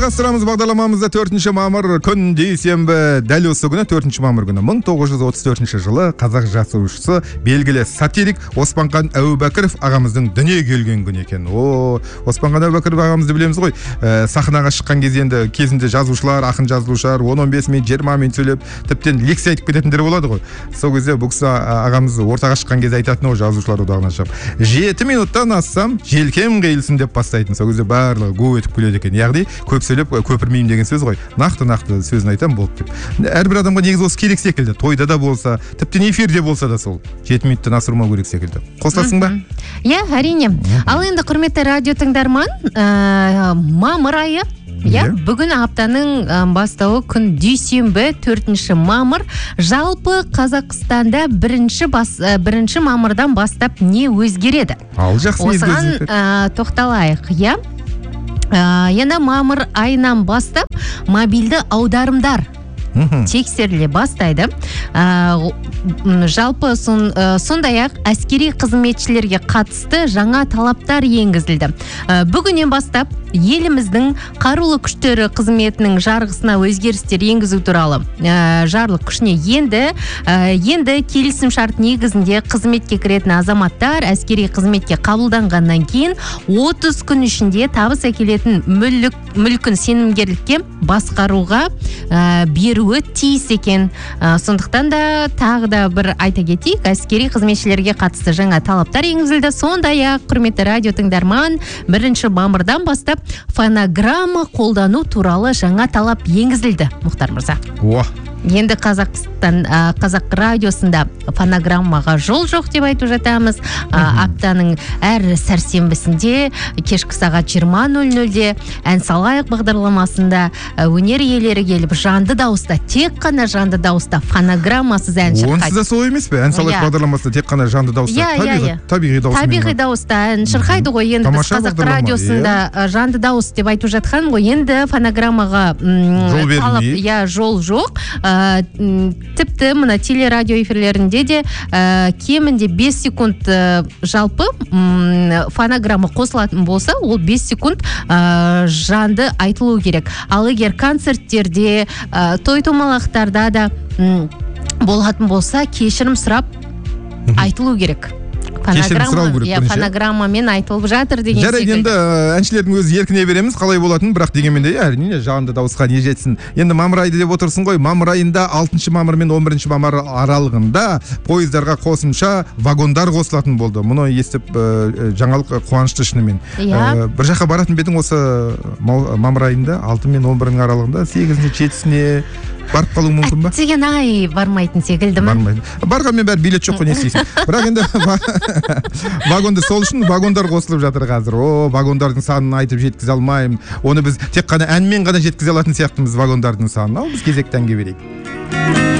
Асырамыз бағдарламамызда 4 мамыр күн дүйсенбі, дәл осы күні 4 мамыр күні 1934 жылы қазақ жазушысы белгілі сатирик Оспанхан Әубәкіров ағамыздың дүниеге келген күн екен. Оспанхан Әубәкіров ағамызды білеміз ғой. Сахнаға шыққан кезінде жазушылар, ақын жазушылар 10-15 минут, 20 минут сөйлеп, тіптен лекция айтып кететіндер болады ғой. Сол кезде бұл кісі ағамыз ортаға шыққан кезде айтатын ғой, жазушылар одағына шығып, 7 минуттан ассам желкем қиылсын деп бастайтын. Сол кезде барлығы гу етіп күледі екен. Яғни көп сөйлеп көпірмеймін деген сөз ғой. Нақты сөзін айтам болды деп. Әрбір адамға негізі осы керек секілді. Тойда да болса, тіптен эфирде болса да сол 7 минуттан асырмау керек секілді. Қосыласың ба? Иә, әрине. Ал енді құрметті радио тыңдарман, мамыр айы, бүгін аптаның бастауы күн дүйсенбі 4 мамыр. Жалпы Қазақстанда бірінші мамырдан бастап не өзгереді? Ал жақсы өзгереді. Осыған тоқталайық, иә? Енді мамыр айынан бастап мобильді аударымдар тексеріле бастайды. Жалпы сондай-ақ әскери қызметшілерге қатысты жаңа талаптар енгізілді. Бүгіннен бастап еліміздің қарулы күштері қызметінің жарғысына өзгерістер енгізу туралы жарлық күшіне енді келісім шарт негізінде қызметке кіретін азаматтар әскери қызметке қабылданғаннан кейін 30 күн ішінде табыс әкелетін мүлкін сенімгерлікке басқаруға беруі тиіс екен. Сондықтан да тағы да бір айта кетейік, әскери қызметшілерге қатысты жаңа талаптар енгізілді. Сондай-ақ құрметті радио тыңдарман, 1 мамырдан бастап фонограмма қолдану туралы жаңа талап енгізілді, Мұхтар мырза. Енді қазақ радиосында фонограммаға жол жоқ деп айтып жатамыз. Аптаның әр сәрсенбісінде кешкі сағат 20:00-де ән салайық бағдарламасында өнер иелері келіп жанды дауыста, тек қана жанды дауыста фонограммасыз ән шырқайды. Онсыз да сол емес пе? Ән салайық бағдарламасында тек қана жанды дауыста, табиғи дауыста ән шырқайды ғой. Енді біз қазақ радиосында жанды дауыс деп айтып жатқан ғой. Енді фонограммаға жол жоқ. Тіпті мына телерадио эфирлерінде де кемінде 5 секунд жалпы фонограмма қосылатын болса, ол 5 секунд жанды айтылу керек. Ал егер концерттерде, той-томалақтарда да болатын болса, кешірім сұрап айтылу керек. Фонограммамен айтылып жатыр деген секілді. Жарайды, енді әншілердің өзі еркіне береміз, қалай болатын, бірақ дегенмен де әрине жанды дауысқа не жетсін. Енді мамыр айы деп отырсың ғой, мамыр айында 6 мамыр мен 11 мамыр аралығында пойыздарға қосымша вагондар қосылатын болды. Мұны естіп жаңалық қуанышты шынымен. Бір жаққа баратын бедің осы мамыр айында 6 мен 11 аралығында 8-іне 7-іне барып қалу мүмкін ба? Әттеген ай бармайтын секілді ме? Барғанмен бәрі билет жоқ қой, не істейсің? Бірақ енді вагонды сол үшін вагондар қосылып жатыр қазір. Вагондардың санын айтып жеткізе алмаймын. Оны біз тек қана әнмен ғана жеткізе алатын сияқтымыз вагондардың санын. Ал біз кезекті әнге берейік.